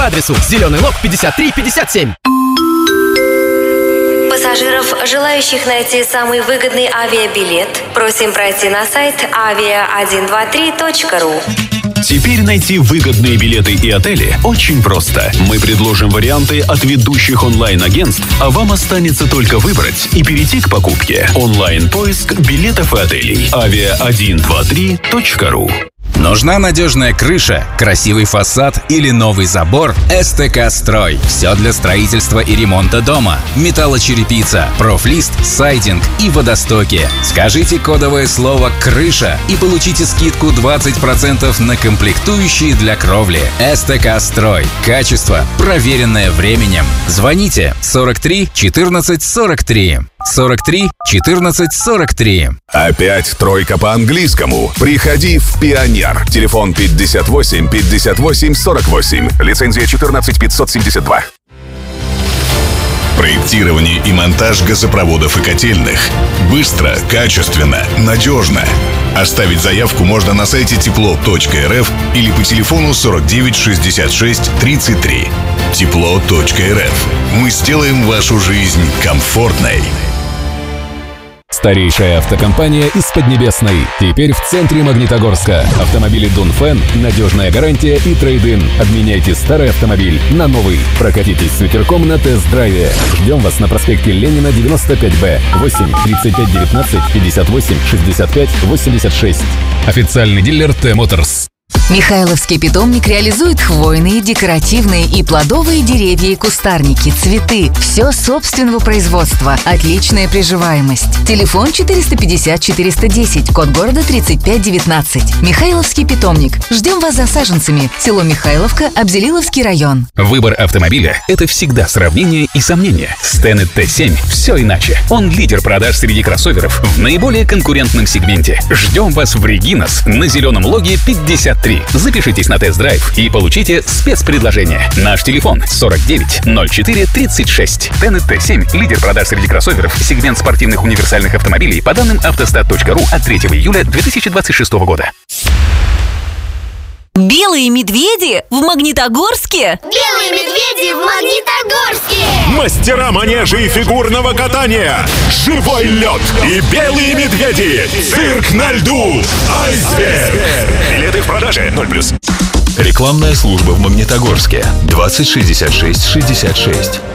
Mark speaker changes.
Speaker 1: по адресу Зеленый Лог 5357.
Speaker 2: Пассажиров, желающих найти самый выгодный авиабилет, просим пройти на сайт avia123.ru.
Speaker 3: Теперь найти выгодные билеты и отели очень просто. Мы предложим варианты от ведущих онлайн-агентств, а вам останется только выбрать и перейти к покупке. Онлайн-поиск билетов и отелей. avia123.ru.
Speaker 4: Нужна надежная крыша, красивый фасад или новый забор? СТК Строй. Все для строительства и ремонта дома. Металлочерепица, профлист, сайдинг и водостоки. Скажите кодовое слово «крыша» и получите скидку 20% на комплектующие для кровли. СТК Строй. Качество, проверенное временем. Звоните 43 14 43. 43 14 43.
Speaker 5: Опять тройка по английскому. Приходи в Пионер. Телефон 58 58 48. Лицензия 14 572.
Speaker 6: Проектирование и монтаж газопроводов и котельных. Быстро, качественно, надежно. Оставить заявку можно на сайте тепло.рф или по телефону 49 66 33. Тепло.рф. Мы сделаем вашу жизнь комфортной.
Speaker 7: Старейшая автокомпания из Поднебесной. Теперь в центре Магнитогорска. Автомобили Дунфен, надежная гарантия и трейд-ин. Обменяйте старый автомобиль на новый. Прокатитесь с ветерком на тест-драйве. Ждем вас на проспекте Ленина, 95Б. 8 35 19 58 65 86. Официальный дилер Т-Моторс.
Speaker 8: Михайловский питомник реализует хвойные, декоративные и плодовые деревья и кустарники, цветы. Все собственного производства. Отличная приживаемость. Телефон 450-410, код города 3519. Михайловский питомник. Ждем вас за саженцами. Село Михайловка, Абзелиловский район.
Speaker 3: Выбор автомобиля – это всегда сравнение и сомнение. Стенет Т7 – все иначе. Он лидер продаж среди кроссоверов в наиболее конкурентном сегменте. Ждем вас в Регинас на Зеленом Логе 53. Запишитесь на тест-драйв и получите спецпредложение. Наш телефон 49 04 36. Стенет Т7 – лидер продаж среди кроссоверов, сегмент спортивных универсальных автомобилей по данным автостат.ру от 3 июля 2026 года.
Speaker 9: Белые медведи в Магнитогорске?
Speaker 10: Белые медведи в Магнитогорске!
Speaker 11: Мастера манежа и фигурного катания, живой лед и белые медведи. Цирк на льду. Айсберг. Билеты в продаже 0+.
Speaker 6: Рекламная служба в Магнитогорске. 20 66 66.